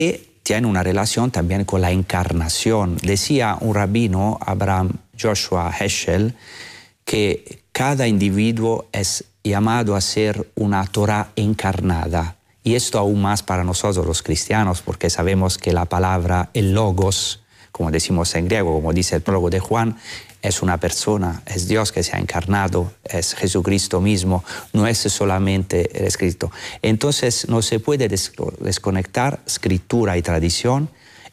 Y tiene una relación también con la encarnación. Decía un rabino, Abraham Joshua Heschel, que cada individuo es llamado a ser una Torah encarnada. Y esto aún más para nosotros los cristianos, porque sabemos que la palabra, el logos, como decimos en griego, como dice el prólogo de Juan, es una persona, es Dios que se ha encarnado, es Jesucristo mismo, no es solamente el escrito. Entonces no se puede desconectar escritura y tradición,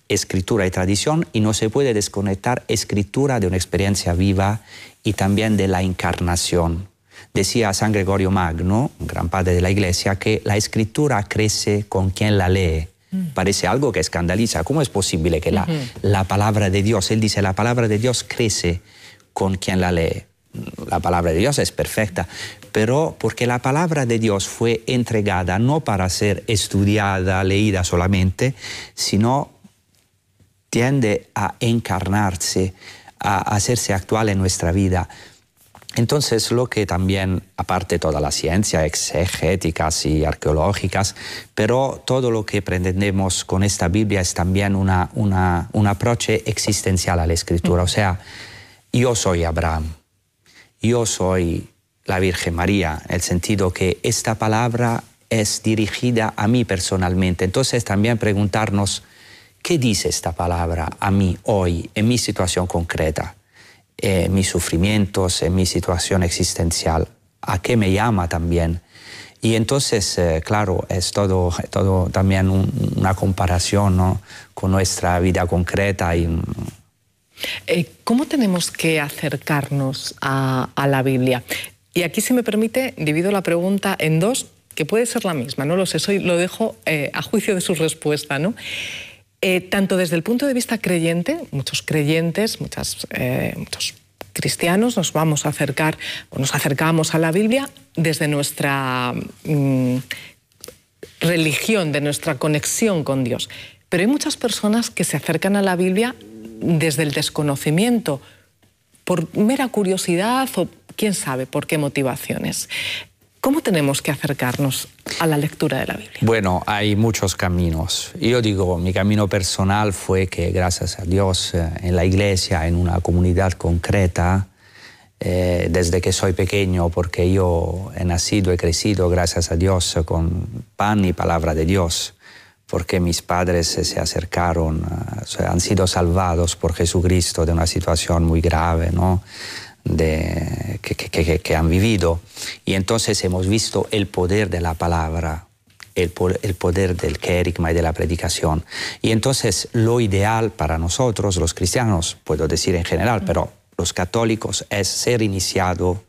y no se puede desconectar escritura de una experiencia viva y también de la encarnación. Decía San Gregorio Magno, un gran padre de la Iglesia, que la escritura crece con quien la lee. Parece algo que escandaliza. ¿Cómo es posible que la palabra de Dios, él dice, la palabra de Dios crece con quien la lee? La palabra de Dios es perfecta, pero porque la palabra de Dios fue entregada no para ser estudiada, leída solamente, sino tiende a encarnarse, a hacerse actual en nuestra vida. Entonces, lo que también, aparte toda la ciencia, exegéticas y arqueológicas, pero todo lo que pretendemos con esta Biblia es también un approche existencial a la Escritura. O sea, yo soy Abraham, yo soy la Virgen María, en el sentido que esta palabra es dirigida a mí personalmente. Entonces, también preguntarnos, ¿qué dice esta palabra a mí hoy, en mi situación concreta? Mis sufrimientos, en mi situación existencial, a qué me llama también. Y entonces, claro, es todo también una comparación, ¿no?, con nuestra vida concreta. ¿Cómo tenemos que acercarnos a la Biblia? Y aquí, si me permite, divido la pregunta en dos, que puede ser la misma, no lo sé, lo dejo a juicio de su respuesta, ¿no? Tanto desde el punto de vista creyente, muchos creyentes, muchos cristianos nos vamos a acercar o nos acercamos a la Biblia desde nuestra religión, de nuestra conexión con Dios. Pero hay muchas personas que se acercan a la Biblia desde el desconocimiento, por mera curiosidad o quién sabe por qué motivaciones. ¿Cómo tenemos que acercarnos a la lectura de la Biblia? Bueno, hay muchos caminos. Yo digo, mi camino personal fue que, gracias a Dios, en la iglesia, en una comunidad concreta, desde que soy pequeño, porque yo he nacido, he crecido, gracias a Dios, con pan y palabra de Dios, porque mis padres se acercaron, han sido salvados por Jesucristo de una situación muy grave, ¿no?, que han vivido. Y entonces hemos visto el poder de la palabra, el poder del querigma y de la predicación. Y entonces lo ideal para nosotros, los cristianos, puedo decir en general, pero los católicos, es ser iniciados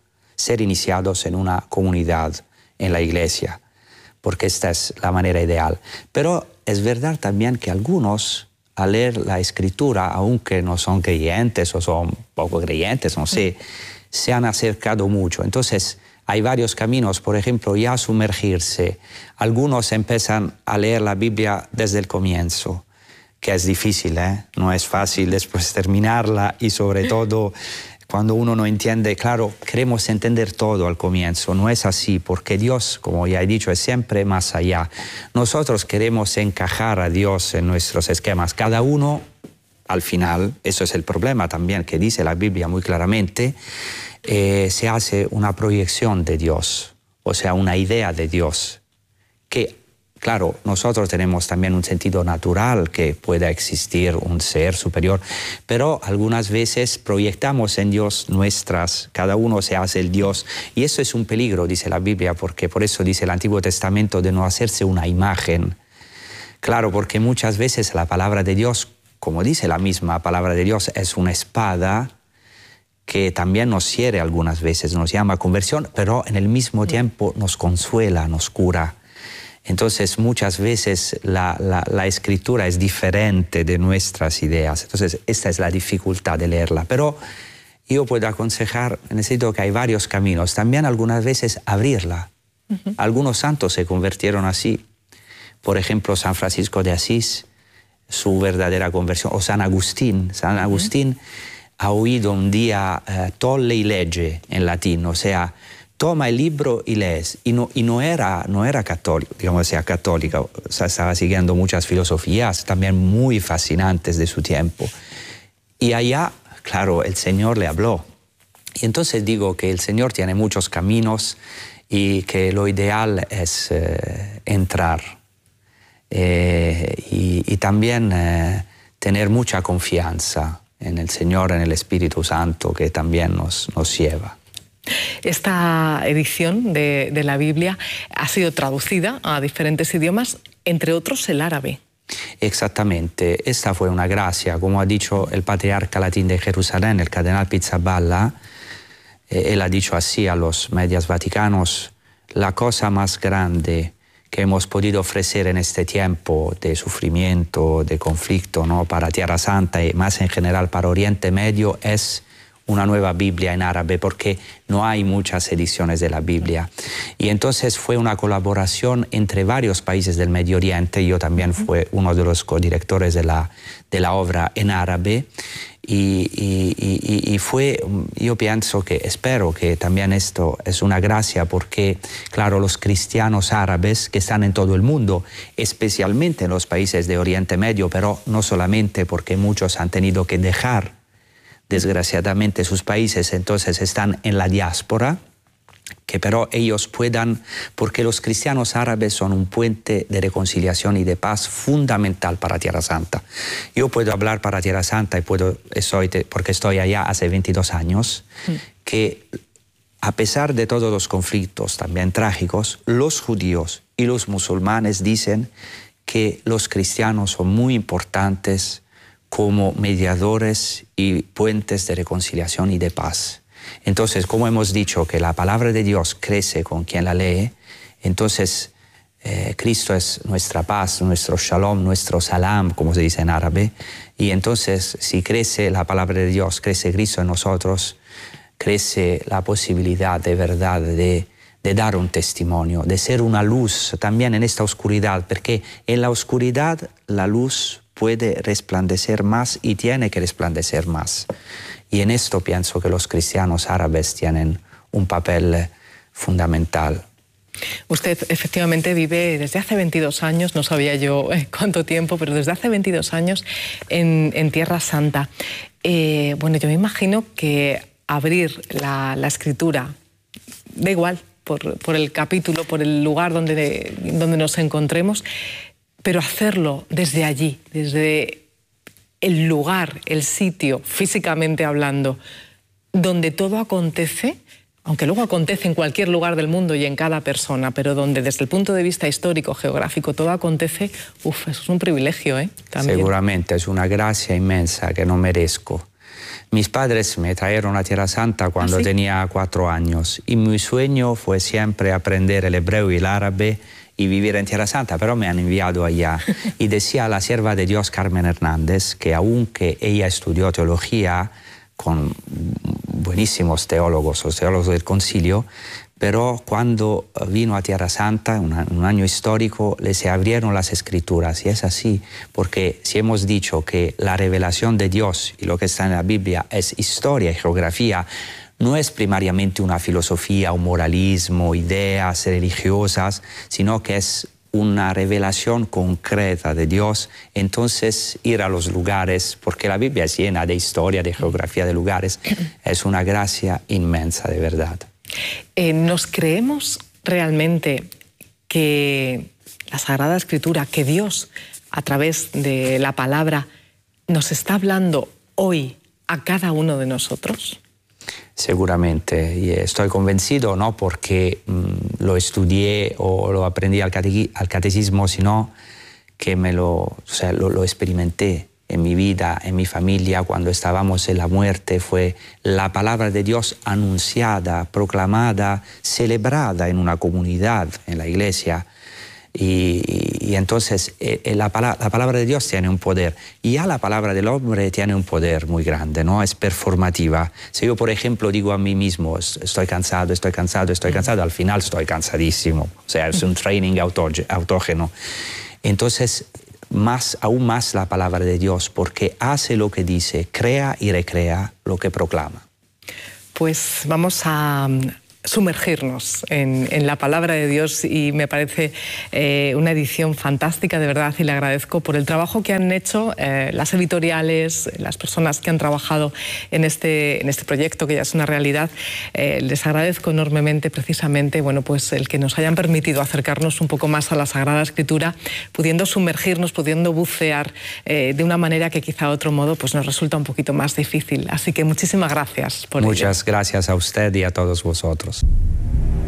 en una comunidad, en la iglesia, porque esta es la manera ideal. Pero es verdad también que algunos, al leer la Escritura, aunque no son creyentes o son poco creyentes, no sé, se han acercado mucho. Entonces, hay varios caminos, por ejemplo, ya sumergirse. Algunos empiezan a leer la Biblia desde el comienzo, que es difícil, ¿eh? No es fácil después terminarla, y sobre todo cuando uno no entiende. Claro, queremos entender todo al comienzo, no es así, porque Dios, como ya he dicho, es siempre más allá. Nosotros queremos encajar a Dios en nuestros esquemas, cada uno al final, eso es el problema también, que dice la Biblia muy claramente, se hace una proyección de Dios, o sea, una idea de Dios, que claro, nosotros tenemos también un sentido natural que pueda existir un ser superior, pero algunas veces proyectamos en Dios cada uno se hace el Dios, y eso es un peligro, dice la Biblia, porque por eso dice el Antiguo Testamento de no hacerse una imagen. Claro, porque muchas veces la palabra de Dios, como dice la misma palabra de Dios, es una espada que también nos hiere algunas veces, nos llama a conversión, pero en el mismo tiempo nos consuela, nos cura. Entonces, muchas veces la Escritura es diferente de nuestras ideas. Entonces, esta es la dificultad de leerla. Pero yo puedo aconsejar, necesito que hay varios caminos. También algunas veces abrirla. Algunos santos se convirtieron así. Por ejemplo, San Francisco de Asís, su verdadera conversión. O San Agustín. San Agustín ha oído un día tolle y legge en latín, o sea, toma el libro y lees. Y no era católico, digamos, sea católica, o sea, estaba siguiendo muchas filosofías también muy fascinantes de su tiempo. Y allá, claro, el Señor le habló. Y entonces digo que el Señor tiene muchos caminos y que lo ideal es entrar y también tener mucha confianza en el Señor, en el Espíritu Santo, que también nos lleva. Esta edición de la Biblia ha sido traducida a diferentes idiomas, entre otros el árabe. Exactamente, esta fue una gracia, como ha dicho el patriarca latín de Jerusalén, el cardenal Pizzaballa. Él ha dicho así a los medios vaticanos: la cosa más grande que hemos podido ofrecer en este tiempo de sufrimiento, de conflicto, ¿no?, para Tierra Santa y más en general para Oriente Medio es una nueva Biblia en árabe, porque no hay muchas ediciones de la Biblia. Y entonces fue una colaboración entre varios países del Medio Oriente. Yo también fui uno de los codirectores de la obra en árabe. Y fue, yo pienso que, espero que también esto es una gracia, porque, claro, los cristianos árabes que están en todo el mundo, especialmente en los países de Oriente Medio, pero no solamente, porque muchos han tenido que dejar desgraciadamente sus países, entonces están en la diáspora, que pero ellos puedan, porque los cristianos árabes son un puente de reconciliación y de paz fundamental para Tierra Santa. Yo puedo hablar para Tierra Santa y porque estoy allá hace 22 años, que a pesar de todos los conflictos también trágicos, los judíos y los musulmanes dicen que los cristianos son muy importantes como mediadores y puentes de reconciliación y de paz. Entonces, como hemos dicho que la palabra de Dios crece con quien la lee, entonces Cristo es nuestra paz, nuestro shalom, nuestro salam, como se dice en árabe, y entonces si crece la palabra de Dios, crece Cristo en nosotros, crece la posibilidad de verdad de dar un testimonio, de ser una luz también en esta oscuridad, porque en la oscuridad la luz puede resplandecer más y tiene que resplandecer más. Y en esto pienso que los cristianos árabes tienen un papel fundamental. Usted efectivamente vive desde hace 22 años, no sabía yo cuánto tiempo, pero desde hace 22 años en Tierra Santa. Bueno, yo me imagino que abrir la escritura, da igual, por el capítulo, por el lugar donde nos encontremos, pero hacerlo desde allí, desde el lugar, el sitio, físicamente hablando, donde todo acontece, aunque luego acontece en cualquier lugar del mundo y en cada persona, pero donde desde el punto de vista histórico, geográfico, todo acontece, eso es un privilegio, también. Seguramente, es una gracia inmensa que no merezco. Mis padres me trajeron a Tierra Santa cuando tenía 4 años y mi sueño fue siempre aprender el hebreo y el árabe y vivir en Tierra Santa, pero me han enviado allá. Y decía la sierva de Dios Carmen Hernández que aunque ella estudió teología con buenísimos teólogos, los teólogos del concilio, pero cuando vino a Tierra Santa, un año histórico, les abrieron las escrituras. Y es así, porque si hemos dicho que la revelación de Dios y lo que está en la Biblia es historia y geografía, no es primariamente una filosofía, un moralismo, ideas religiosas, sino que es una revelación concreta de Dios. Entonces ir a los lugares, porque la Biblia es llena de historia, de geografía de lugares, es una gracia inmensa, de verdad. ¿Nos creemos realmente que la Sagrada Escritura, que Dios, a través de la palabra, nos está hablando hoy a cada uno de nosotros? Seguramente, y estoy convencido, no porque lo estudié o lo aprendí al catecismo, sino que lo experimenté en mi vida, en mi familia, cuando estábamos en la muerte. Fue la palabra de Dios anunciada, proclamada, celebrada en una comunidad, en la iglesia. Y entonces la palabra de Dios tiene un poder, y ya la palabra del hombre tiene un poder muy grande, ¿no? Es performativa. Si yo, por ejemplo, digo a mí mismo, estoy cansado, al final estoy cansadísimo. O sea, es un training autógeno. Entonces, aún más la palabra de Dios, porque hace lo que dice, crea y recrea lo que proclama. Pues vamos a sumergirnos en la palabra de Dios, y me parece una edición fantástica, de verdad, y le agradezco por el trabajo que han hecho las editoriales, las personas que han trabajado en este proyecto, que ya es una realidad. Les agradezco enormemente, precisamente, bueno, pues el que nos hayan permitido acercarnos un poco más a la Sagrada Escritura, pudiendo sumergirnos, pudiendo bucear de una manera que quizá de otro modo pues nos resulta un poquito más difícil. Así que muchísimas gracias por ello. Muchas gracias a usted y a todos vosotros.